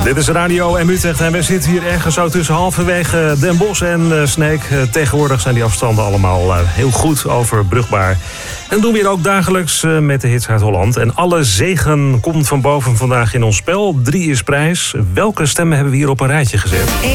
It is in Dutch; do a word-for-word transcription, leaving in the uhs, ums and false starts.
Dit is Radio M Utrecht en we zitten hier ergens zo tussen halverwege Den Bosch en uh, Sneek. Uh, tegenwoordig zijn die afstanden allemaal uh, heel goed overbrugbaar. En dat doen we hier ook dagelijks uh, met de hits uit Holland. En alle zegen komt van boven vandaag in ons spel. Drie is prijs. Welke stemmen hebben we hier op een rijtje gezet?